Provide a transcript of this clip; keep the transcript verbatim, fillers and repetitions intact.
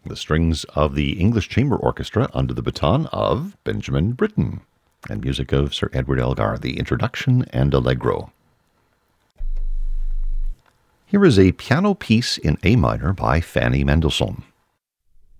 the strings of the English Chamber Orchestra under the baton of Benjamin Britten, and music of Sir Edward Elgar, the introduction and allegro. Here is a piano piece in A minor by Fanny Mendelssohn.